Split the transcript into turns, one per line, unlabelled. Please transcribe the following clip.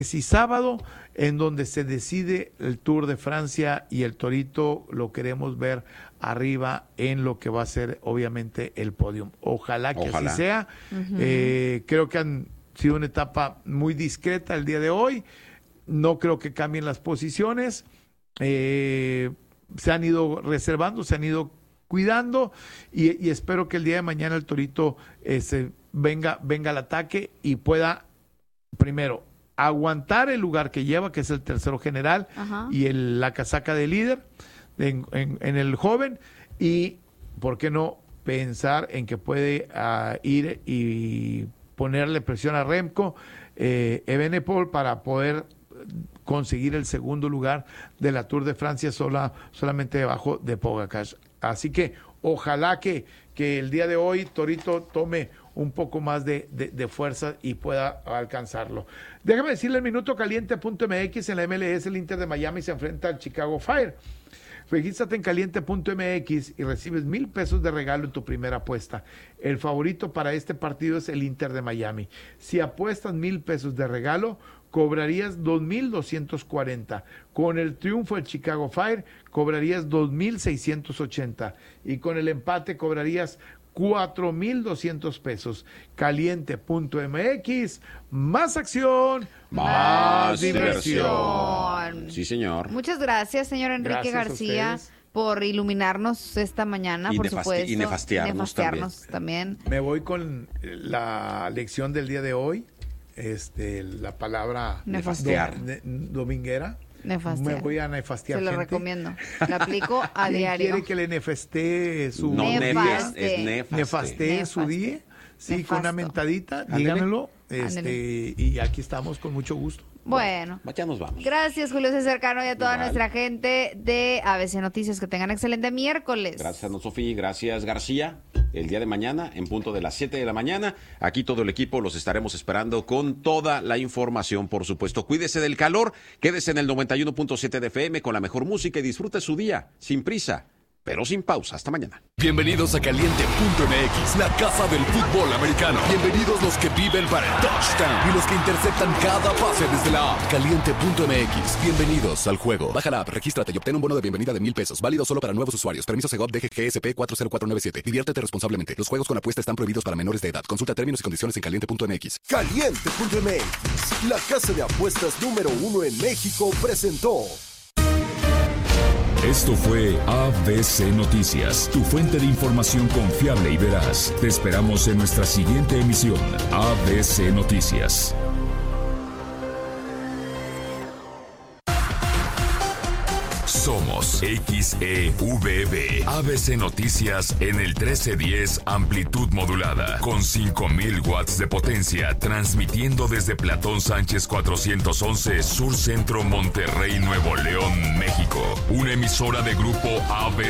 y sábado, en donde se decide el Tour de Francia, y el Torito lo queremos ver arriba en lo que va a ser obviamente el podium. Ojalá que así sea. Creo que han sido una etapa muy discreta el día de hoy. No creo que cambien las posiciones. Se han ido reservando, se han ido cuidando, y espero que el día de mañana el Torito venga al ataque y pueda primero aguantar el lugar que lleva, que es el tercero general, y la casaca de líder en el joven, y por qué no pensar en que puede ir y ponerle presión a Remco Evenepoel para poder conseguir el segundo lugar de la Tour de Francia solamente debajo de Pogačar. Así que ojalá que el día de hoy Torito tome un poco más de fuerza y pueda alcanzarlo. Déjame decirle el minuto caliente.mx. En la MLS el Inter de Miami se enfrenta al Chicago Fire. Regístrate en caliente.mx y recibes $1,000 de regalo en tu primera apuesta. El favorito para este partido es el Inter de Miami. Si apuestas $1,000 de regalo, cobrarías 2,240. Con el triunfo del Chicago Fire, cobrarías 2,680. Y con el empate, cobrarías 4,200 pesos. Caliente.mx, más acción, más diversión.
Sí, señor.
Muchas gracias, señor Enrique García, por iluminarnos esta mañana, por supuesto.
Y nefastearnos
también.
Me voy con la lección del día de hoy. La palabra
nefastear.
Dominguera.
Nefastear.
Me voy a nefastear.
Se lo recomiendo. La aplico a diario.
¿Quiere que le nefastee su
nefaste
su día? Sí, con una mentadita, díganmelo. Y aquí estamos con mucho gusto.
Bueno,
ya nos vamos.
Gracias, Julio César Cano, y a toda nuestra gente de ABC Noticias. Que tengan excelente miércoles.
Gracias, Sofía. Gracias, García. El día de mañana, en punto de las 7 de la mañana, aquí todo el equipo los estaremos esperando con toda la información, por supuesto. Cuídese del calor, quédese en el 91.7 de FM con la mejor música y disfrute su día, sin prisa, pero sin pausa. Hasta mañana.
Bienvenidos a Caliente.mx, la casa del fútbol americano. Bienvenidos los que viven para el touchdown y los que interceptan cada pase desde la app. Caliente.mx, bienvenidos al juego. Baja la app, regístrate y obtén un bono de bienvenida de $1,000. Válido solo para nuevos usuarios. Permiso Segov DGGSP 40497. Diviértete responsablemente. Los juegos con apuesta están prohibidos para menores de edad. Consulta términos y condiciones en Caliente.mx.
Caliente.mx, la casa de apuestas número 1 en México, presentó.
Esto fue ABC Noticias, tu fuente de información confiable y veraz. Te esperamos en nuestra siguiente emisión, ABC Noticias. Somos XEVB, ABC Noticias en el 1310 amplitud modulada, con 5,000 watts de potencia, transmitiendo desde Platón Sánchez 411, Sur Centro, Monterrey, Nuevo León, México. Una emisora de grupo ABC.